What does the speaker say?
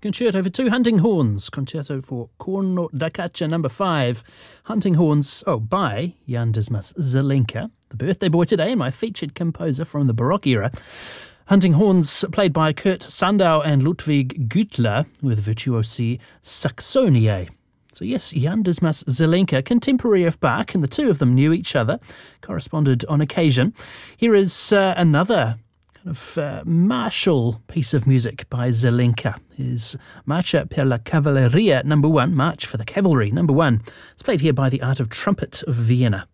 Concerto for Two Hunting Horns, Concerto for Corno da Caccia number 5, Hunting Horns, by Jan Dismas Zelenka, the birthday boy today, and my featured composer from the Baroque era. Hunting Horns played by Kurt Sandau and Ludwig Güttler with virtuosi Saxoniae. So yes, Jan Dismas Zelenka, contemporary of Bach, and the two of them knew each other, corresponded on occasion. Here is another kind of martial piece of music by Zelenka. Is Marcia per la Cavalleria number 1, March for the Cavalry number 1. It's played here by the Art of Trumpet of Vienna.